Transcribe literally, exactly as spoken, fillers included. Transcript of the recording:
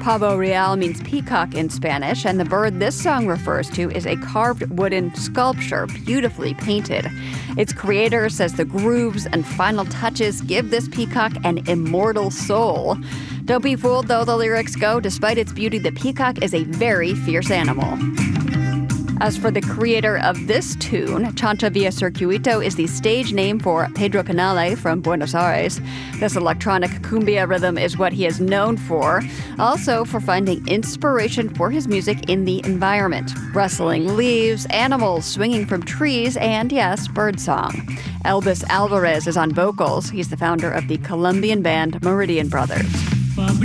Pavo real means peacock in Spanish, and the bird this song refers to is a carved wooden sculpture, beautifully painted. Its creator says the grooves and final touches give this peacock an immortal soul. Don't be fooled, though, the lyrics go. Despite its beauty, the peacock is a very fierce animal. As for the creator of this tune, Chancha Via Circuito is the stage name for Pedro Canale from Buenos Aires. This electronic cumbia rhythm is what he is known for, also for finding inspiration for his music in the environment. Rustling leaves, animals swinging from trees, and yes, birdsong. Elvis Alvarez is on vocals. He's the founder of the Colombian band Meridian Brothers.